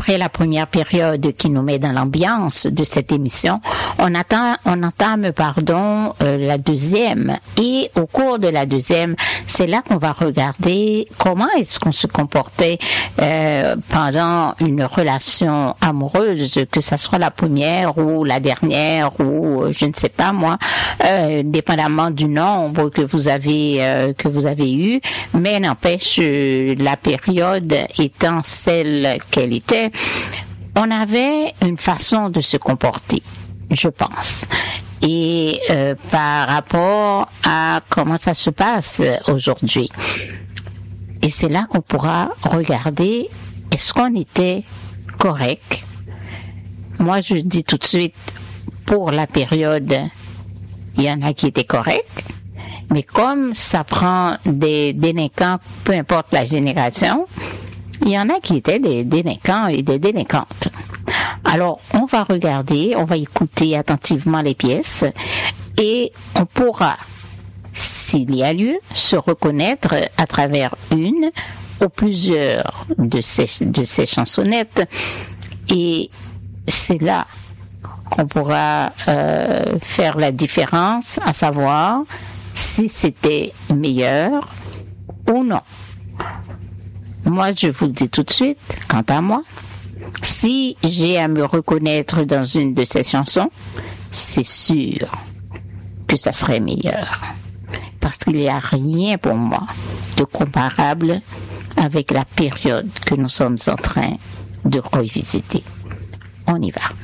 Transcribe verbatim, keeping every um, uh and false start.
après la première période qui nous met dans l'ambiance de cette émission, on attend, on entame, pardon, euh, la deuxième. Et au cours de la deuxième, c'est là qu'on va regarder comment est-ce qu'on se comportait euh, pendant une relation amoureuse, que ça soit la première ou la dernière ou euh, je ne sais pas moi, euh, dépendamment du nombre que vous avez euh, que vous avez eu. Mais n'empêche, euh, la période étant celle qu'elle était, on avait une façon de se comporter, je pense. Et euh, par rapport à comment ça se passe aujourd'hui. Et c'est là qu'on pourra regarder, est-ce qu'on était correct? Moi, je dis tout de suite, pour la période, il y en a qui étaient corrects. Mais comme ça prend des délinquants, peu importe la génération, il y en a qui étaient des délinquants et des délinquantes. Alors, on va regarder, on va écouter attentivement les pièces et on pourra, s'il y a lieu, se reconnaître à travers une ou plusieurs de ces, de ces chansonnettes. Et c'est là qu'on pourra euh, faire la différence, à savoir si c'était meilleur ou non. Moi, je vous le dis tout de suite, quant à moi, si j'ai à me reconnaître dans une de ces chansons, c'est sûr que ça serait meilleur. Parce qu'il n'y a rien pour moi de comparable avec la période que nous sommes en train de revisiter. On y va.